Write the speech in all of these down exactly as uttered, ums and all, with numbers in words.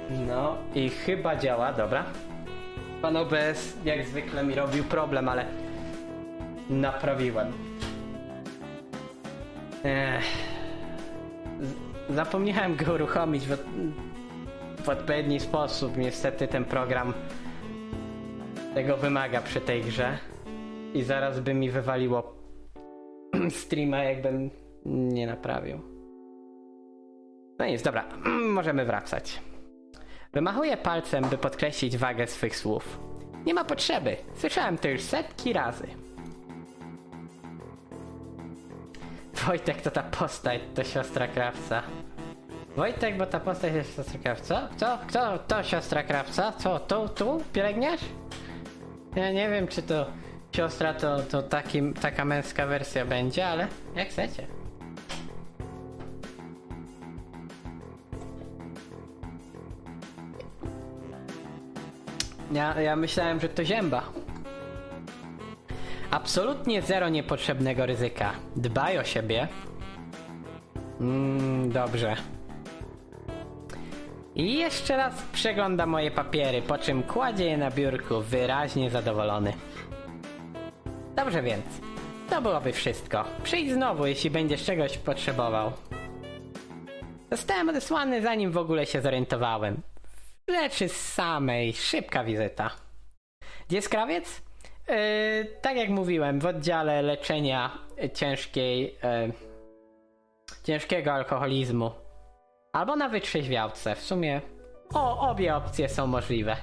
No i chyba działa, dobra. Pan O B S jak zwykle mi robił problem, ale naprawiłem. Ech. Z- zapomniałem go uruchomić w, w odpowiedni sposób. Niestety ten program tego wymaga przy tej grze. I zaraz by mi wywaliło streama, jakbym nie naprawił. No nic, dobra, możemy wracać. Wymachuję palcem, by podkreślić wagę swych słów. Nie ma potrzeby, słyszałem to już setki razy. Wojtek to ta postać, to siostra Krawca. Wojtek, bo ta postać jest siostra Krawca? Co? Kto? To siostra Krawca? Co? Tu? Tu? Pielęgniarz? Ja nie wiem, czy to siostra to, to taki, taka męska wersja będzie, ale jak chcecie. Ja, ja myślałem, że to Zięba. Absolutnie zero niepotrzebnego ryzyka. Dbaj o siebie. Mm, dobrze. I jeszcze raz przegląda moje papiery, po czym kładzie je na biurku, wyraźnie zadowolony. Dobrze więc. To byłoby wszystko. Przyjdź znowu, jeśli będziesz czegoś potrzebował. Zostałem odesłany, zanim w ogóle się zorientowałem. Rzeczy samej, szybka wizyta. Gdzie jest krawiec? Yy, tak jak mówiłem, w oddziale leczenia ciężkiej, yy, ciężkiego alkoholizmu. Albo na wytrzeźwiałce. W sumie o, obie opcje są możliwe.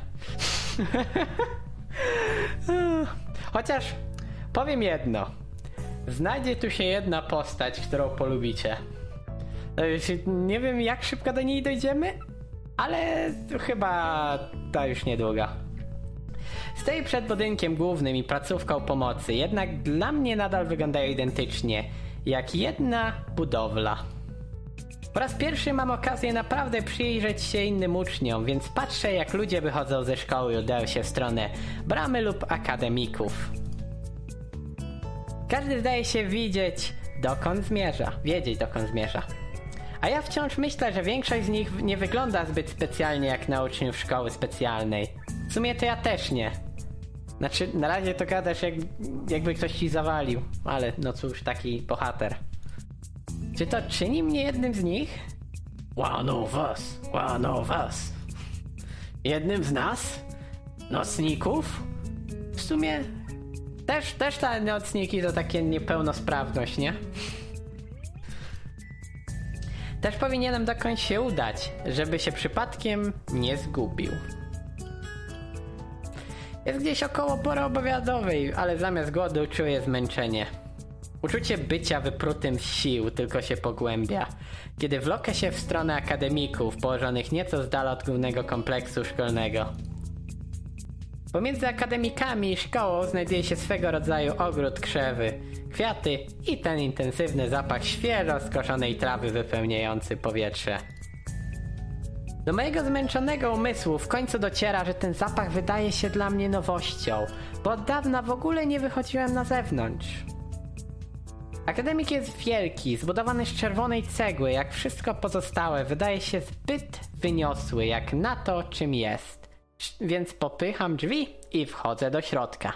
Chociaż powiem jedno. Znajdzie tu się jedna postać, którą polubicie. Nie wiem, jak szybko do niej dojdziemy, ale chyba to już niedługo. Stoi przed budynkiem głównym i placówką pomocy, jednak dla mnie nadal wyglądają identycznie, jak jedna budowla. Po raz pierwszy mam okazję naprawdę przyjrzeć się innym uczniom, więc patrzę, jak ludzie wychodzą ze szkoły i udają się w stronę bramy lub akademików. Każdy zdaje się widzieć, dokąd zmierza, wiedzieć, dokąd zmierza. A ja wciąż myślę, że większość z nich nie wygląda zbyt specjalnie jak na uczniów szkoły specjalnej. W sumie to ja też nie. Znaczy, na razie to gadasz, jak, jakby ktoś ci zawalił, ale no cóż, taki bohater. Czy to czyni mnie jednym z nich? One of us, one of us. Jednym z nas? Nocników? W sumie też, też te nocniki to takie niepełnosprawność, nie? Też powinienem dokądś się udać, żeby się przypadkiem nie zgubił. Jest gdzieś około pory obiadowej, ale zamiast głodu czuję zmęczenie. Uczucie bycia wyprutym z sił tylko się pogłębia, kiedy wlokę się w stronę akademików położonych nieco z dala od głównego kompleksu szkolnego. Pomiędzy akademikami i szkołą znajduje się swego rodzaju ogród krzewy, kwiaty i ten intensywny zapach świeżo skoszonej trawy wypełniający powietrze. Do mojego zmęczonego umysłu w końcu dociera, że ten zapach wydaje się dla mnie nowością, bo od dawna w ogóle nie wychodziłem na zewnątrz. Akademik jest wielki, zbudowany z czerwonej cegły, jak wszystko pozostałe wydaje się zbyt wyniosły jak na to, czym jest. Więc popycham drzwi i wchodzę do środka.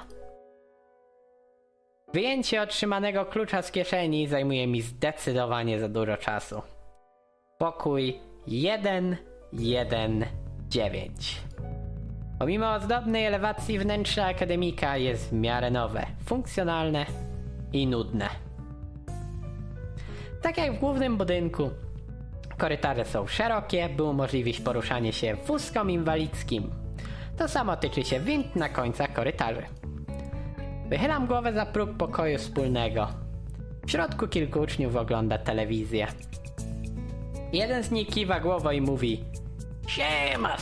Wyjęcie otrzymanego klucza z kieszeni zajmuje mi zdecydowanie za dużo czasu. Pokój jeden jeden dziewięć. Pomimo ozdobnej elewacji wnętrza akademika jest w miarę nowe, funkcjonalne i nudne. Tak jak w głównym budynku, korytarze są szerokie, by umożliwić poruszanie się wózkom inwalidzkim. To samo tyczy się wind na końcach korytarzy. Wychylam głowę za próg pokoju wspólnego. W środku kilku uczniów ogląda telewizję. Jeden z nich kiwa głową i mówi: siema!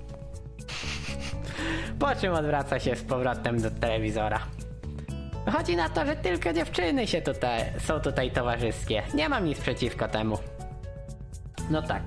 Po czym odwraca się z powrotem do telewizora. Chodzi na to, że tylko dziewczyny się tutaj, są tutaj towarzyskie. Nie mam nic przeciwko temu. No tak.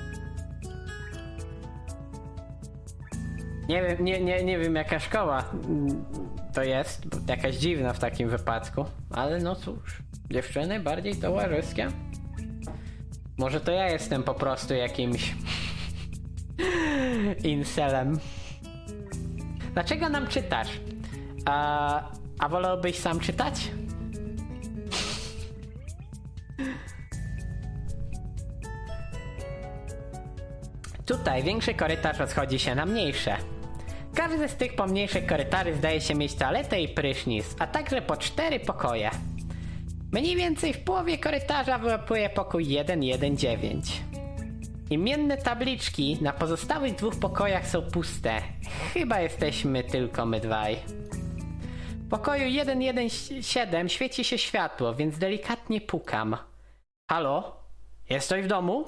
Nie wiem, nie, nie, nie wiem jaka szkoła to jest, jakaś dziwna w takim wypadku, ale no cóż, dziewczyny bardziej towarzyskie? Może to ja jestem po prostu jakimś inselem. Dlaczego nam czytasz? A, a wolałbyś sam czytać? Tutaj większy korytarz rozchodzi się na mniejsze. Każdy z tych pomniejszych korytarzy zdaje się mieć toaletę i prysznic, a także po cztery pokoje. Mniej więcej w połowie korytarza wyłapuje pokój jeden jeden dziewięć. Imienne tabliczki na pozostałych dwóch pokojach są puste. Chyba jesteśmy tylko my dwaj. W pokoju jeden jeden siedem świeci się światło, więc delikatnie pukam. Halo? Jesteś w domu?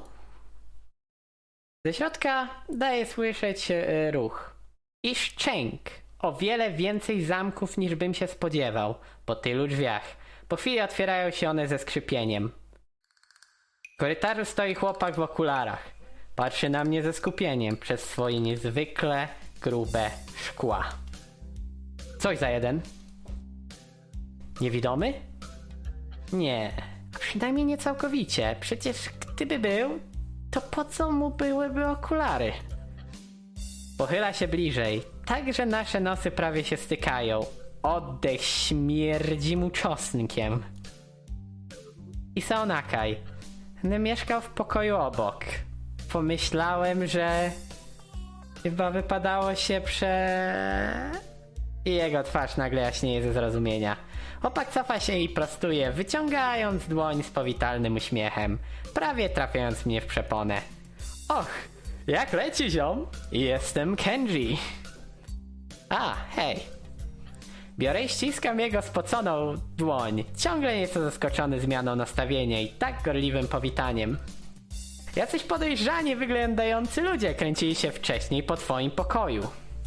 Ze środka daje słyszeć e, ruch. I szczęk. O wiele więcej zamków niż bym się spodziewał po tylu drzwiach. Po chwili otwierają się one ze skrzypieniem. W korytarzu stoi chłopak w okularach. Patrzy na mnie ze skupieniem przez swoje niezwykle grube szkła. Coś za jeden. Niewidomy? Nie, przynajmniej nie całkowicie. Przecież gdyby był, to po co mu byłyby okulary? Pochyla się bliżej, tak że nasze nosy prawie się stykają. Oddech śmierdzi mu czosnkiem. Isao Nakai. Mieszkał w pokoju obok. Pomyślałem, że chyba wypadało się prze... I jego twarz nagle jaśnieje ze zrozumienia. Chłopak cofa się i prostuje, wyciągając dłoń z powitalnym uśmiechem, prawie trafiając mnie w przeponę. Och, jak leci ziom? Jestem Kenji. A, hej. Biorę i ściskam jego spoconą dłoń, ciągle nieco zaskoczony zmianą nastawienia i tak gorliwym powitaniem. Jacyś podejrzanie wyglądający ludzie kręcili się wcześniej po twoim pokoju.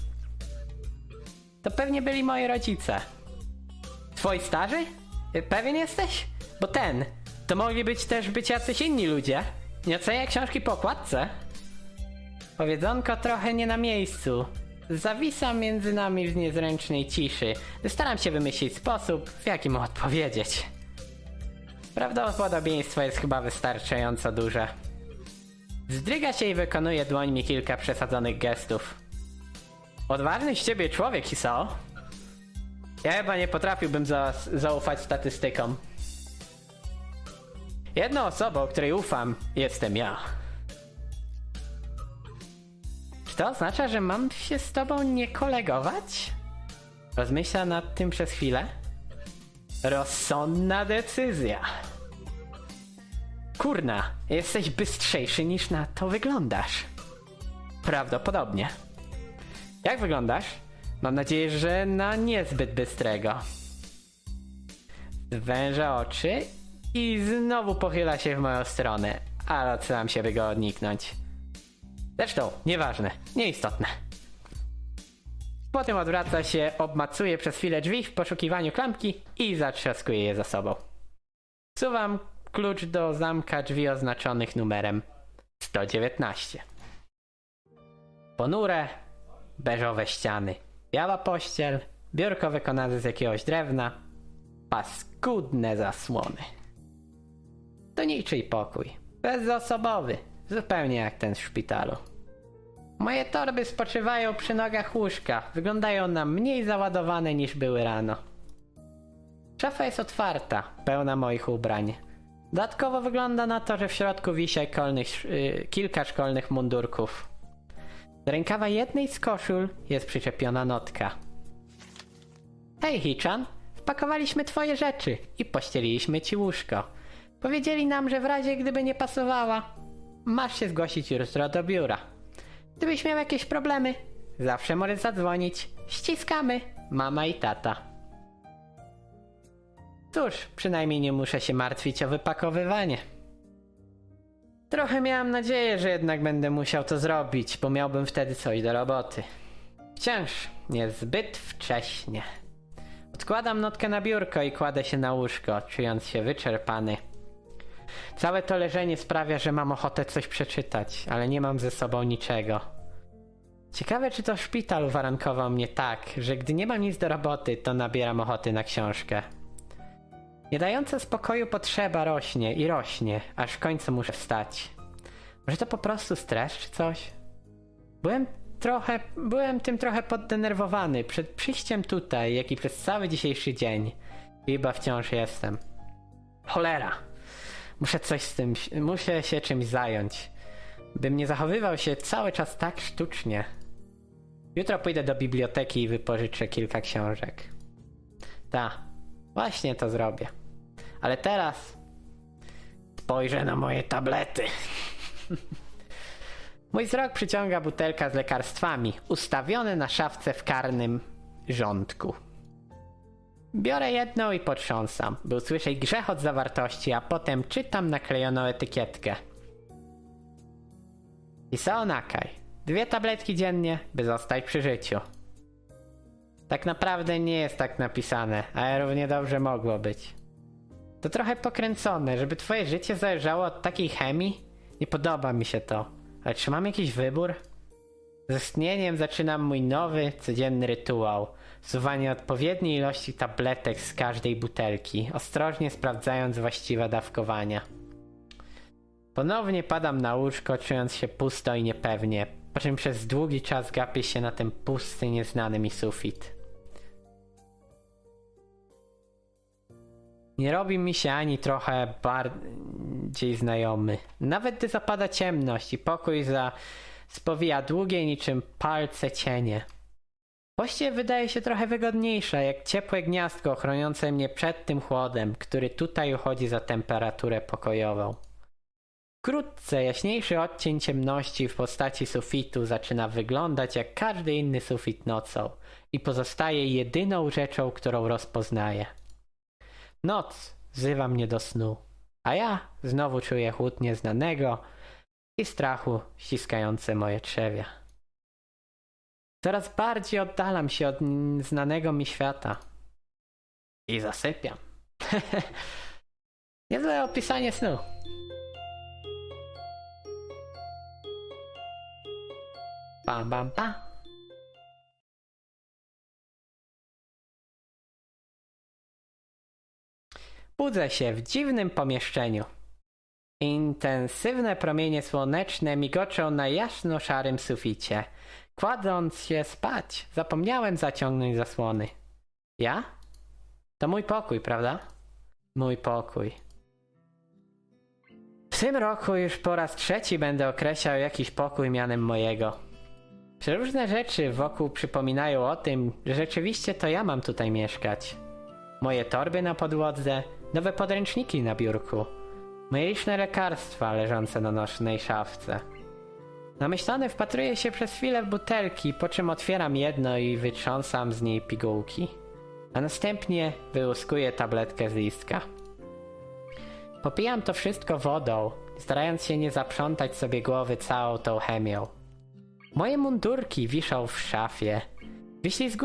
To pewnie byli moi rodzice. Twoi starzy? Pewien jesteś? Bo ten, to mogli być też być jacyś inni ludzie. Nie ocenia książki po okładce? Powiedzonko trochę nie na miejscu. Zawisam między nami w niezręcznej ciszy. Staram się wymyślić sposób, w jaki mu odpowiedzieć. Prawdopodobieństwo jest chyba wystarczająco duże. Zdryga się i wykonuje dłońmi kilka przesadzonych gestów. Odważny z ciebie człowiek, Isao. Ja chyba nie potrafiłbym za zaufać statystykom. Jedną osobą, której ufam, jestem ja. Czy to oznacza, że mam się z tobą nie kolegować? Rozmyśla nad tym przez chwilę. Rozsądna decyzja. Kurna, jesteś bystrzejszy niż na to wyglądasz. Prawdopodobnie. Jak wyglądasz? Mam nadzieję, że na niezbyt bystrego. Zwęża oczy i znowu pochyla się w moją stronę, ale staram się by go odniknąć. Zresztą, nieważne, nieistotne. Potem odwraca się, obmacuje przez chwilę drzwi w poszukiwaniu klamki i zatrzaskuje je za sobą. Wsuwam klucz do zamka drzwi oznaczonych numerem sto dziewiętnaście. Ponure, beżowe ściany, biała pościel, biurko wykonane z jakiegoś drewna, paskudne zasłony. To niczyj pokój, bezosobowy, zupełnie jak ten w szpitalu. Moje torby spoczywają przy nogach łóżka, wyglądają na mniej załadowane niż były rano. Szafa jest otwarta, pełna moich ubrań. Dodatkowo wygląda na to, że w środku wisi kolnych, yy, kilka szkolnych mundurków. Do rękawa jednej z koszul jest przyczepiona notka. Hej Hichan, wpakowaliśmy twoje rzeczy i pościeliliśmy ci łóżko. Powiedzieli nam, że w razie gdyby nie pasowała, masz się zgłosić jutro do biura. Gdybyś miał jakieś problemy, zawsze możesz zadzwonić. Ściskamy, mama i tata. Cóż, przynajmniej nie muszę się martwić o wypakowywanie. Trochę miałam nadzieję, że jednak będę musiał to zrobić, bo miałbym wtedy coś do roboty. Wciąż niezbyt wcześnie. Odkładam notkę na biurko i kładę się na łóżko, czując się wyczerpany. Całe to leżenie sprawia, że mam ochotę coś przeczytać, ale nie mam ze sobą niczego. Ciekawe, czy to szpital uwarunkował mnie tak, że gdy nie mam nic do roboty, to nabieram ochoty na książkę. Nie dająca spokoju potrzeba rośnie i rośnie, aż w końcu muszę wstać. Może to po prostu stres czy coś? Byłem trochę, byłem tym trochę poddenerwowany przed przyjściem tutaj, jak i przez cały dzisiejszy dzień. I chyba wciąż jestem. Cholera! Muszę coś z tym, muszę się czymś zająć. Bym nie zachowywał się cały czas tak sztucznie. Jutro pójdę do biblioteki i wypożyczę kilka książek. Ta, właśnie to zrobię. Ale teraz spojrzę na moje tablety. Mój wzrok przyciąga butelka z lekarstwami, ustawione na szafce w karnym rządku. Biorę jedną i potrząsam, by usłyszeć grzechot zawartości, a potem czytam naklejoną etykietkę. Isao Nakai. Dwie tabletki dziennie, by zostać przy życiu. Tak naprawdę nie jest tak napisane, a równie dobrze mogło być. To trochę pokręcone, żeby twoje życie zależało od takiej chemii? Nie podoba mi się to. Ale czy mam jakiś wybór? Z istnieniem zaczynam mój nowy, codzienny rytuał. Wsuwanie odpowiedniej ilości tabletek z każdej butelki, ostrożnie sprawdzając właściwe dawkowania. Ponownie padam na łóżko, czując się pusto i niepewnie, po czym przez długi czas gapię się na ten pusty, nieznany mi sufit. Nie robi mi się ani trochę bardziej znajomy. Nawet gdy zapada ciemność i pokój za spowija długie niczym palce cienie. Właściwie wydaje się trochę wygodniejsza, jak ciepłe gniazdko chroniące mnie przed tym chłodem, który tutaj uchodzi za temperaturę pokojową. Wkrótce jaśniejszy odcień ciemności w postaci sufitu zaczyna wyglądać jak każdy inny sufit nocą i pozostaje jedyną rzeczą, którą rozpoznaję. Noc wzywa mnie do snu, a ja znowu czuję chłód nieznanego i strachu ściskające moje trzewia. Coraz bardziej oddalam się od znanego mi świata. I zasypiam. Niezłe opisanie snu. Bam, bam, bam. Budzę się w dziwnym pomieszczeniu. Intensywne promienie słoneczne migoczą na jasno-szarym suficie. Kładąc się spać, zapomniałem zaciągnąć zasłony. Ja? To mój pokój, prawda? Mój pokój. W tym roku już po raz trzeci będę określał jakiś pokój mianem mojego. Przeróżne rzeczy wokół przypominają o tym, że rzeczywiście to ja mam tutaj mieszkać. Moje torby na podłodze, nowe podręczniki na biurku, moje liczne lekarstwa leżące na nosznej szafce. Namyślony wpatruję się przez chwilę w butelki, po czym otwieram jedno i wytrząsam z niej pigułki. A następnie wyłuskuję tabletkę z listka. Popijam to wszystko wodą, starając się nie zaprzątać sobie głowy całą tą chemią. Moje mundurki wiszą w szafie. Jeśli